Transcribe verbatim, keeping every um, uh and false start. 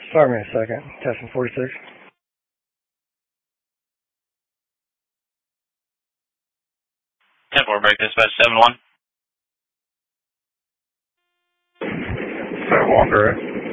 Sorry, me a second. Testing forty-six. ten four, break dispatch seven one. seven one, correct.